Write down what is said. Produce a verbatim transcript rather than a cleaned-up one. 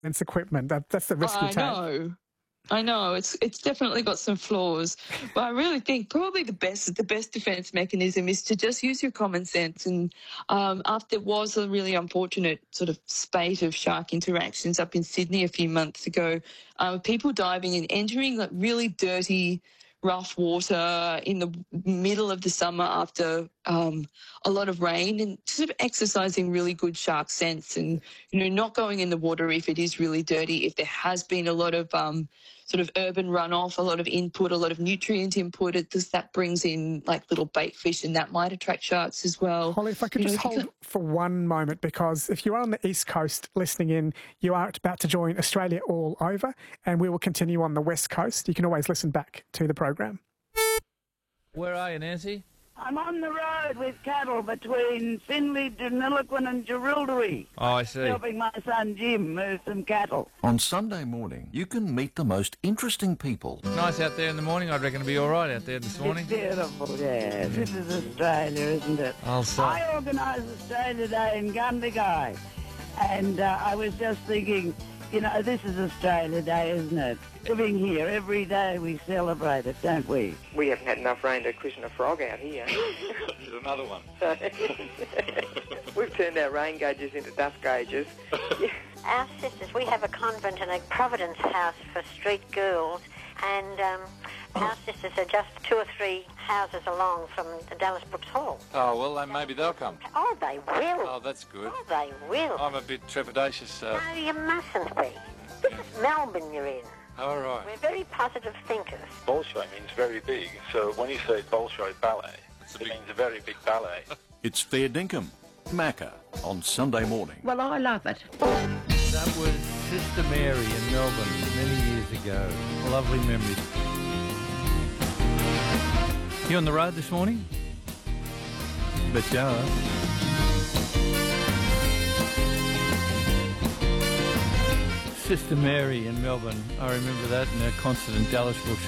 equipment. That, that's the risk you I take. know. I know it's it's definitely got some flaws, but I really think probably the best the best defence mechanism is to just use your common sense. And um, after there was a really unfortunate sort of spate of shark interactions up in Sydney a few months ago, uh, people diving and entering like really dirty, rough water in the middle of the summer after um, a lot of rain, and sort of exercising really good shark sense, and you know not going in the water if it is really dirty, if there has been a lot of um, sort of urban runoff, a lot of input, a lot of nutrient input. It just that brings in like little bait fish, and that might attract sharks as well. Holly, if I could You know, just if you hold for one moment, because if you are on the East Coast listening in, you are about to join Australia All Over, and we will continue on the West Coast. You can always listen back to the program. Where are you, Nancy? I'm on the road with cattle between Finley, Deniliquin and Jerilderie. Oh, I see. Helping my son Jim move some cattle. On Sunday morning, you can meet the most interesting people. Nice out there in the morning. I reckon it'll be all right out there this morning. It's beautiful, yes. This is Australia, isn't it? I'll say. I organise Australia Day in Gundagai, and uh, I was just thinking, you know, this is Australia Day, isn't it? Living here, every day we celebrate it, don't we? We haven't had enough rain to christen a frog out here. There's another one. We've turned our rain gauges into dust gauges. Our sisters, we have a convent and a Providence house for street girls, and um, our sisters are just two or three houses along from the Dallas Brooks Hall. Oh, well, then maybe they'll come. Oh, they will. Oh, that's good. Oh, they will. I'm a bit trepidatious. Uh... No, you mustn't be. This is Melbourne you're in. All right. We're very positive thinkers. Bolshoi means very big, so when you say Bolshoi Ballet, It's a it big... means a very big ballet. It's Fair Dinkum, Macca, on Sunday morning. Well, I love it. That was Sister Mary in Melbourne many years ago. Lovely memories. You on the road this morning? Bet you are. Sister Mary in Melbourne. I remember that, and her concert in Dallas Brooks